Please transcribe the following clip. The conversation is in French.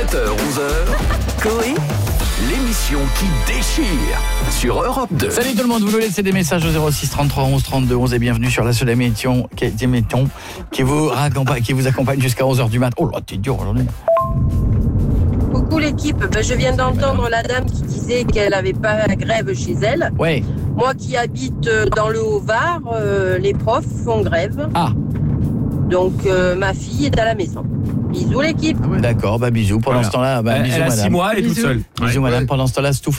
7h-11h, Coé, l'émission qui déchire sur Europe 2. Salut tout le monde, vous nous laissez des messages au 06 33 11 32 11 et bienvenue sur la seule émission qui vous accompagne jusqu'à 11h du mat'. Oh là, t'es dur aujourd'hui. Coucou l'équipe, je viens d'entendre la dame qui disait qu'elle n'avait pas grève chez elle. Ouais. Moi qui habite dans le Haut-Var, les profs font grève. Ah. Donc ma fille est à la maison. Bisous l'équipe. D'accord, bisous. Pendant ce temps-là, bisous elle a madame. 6 mois, elle est toute seule. Bisous madame, pendant ce temps-là,